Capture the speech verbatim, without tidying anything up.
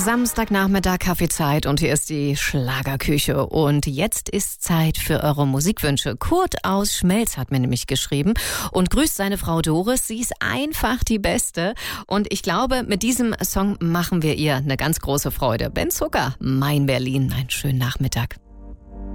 Samstagnachmittag, Kaffeezeit und hier ist die Schlagerküche. Und jetzt ist Zeit für eure Musikwünsche. Kurt aus Schmelz hat mir nämlich geschrieben und grüßt seine Frau Doris. Sie ist einfach die Beste. Und ich glaube, mit diesem Song machen wir ihr eine ganz große Freude. Ben Zucker, Mein Berlin. Einen schönen Nachmittag.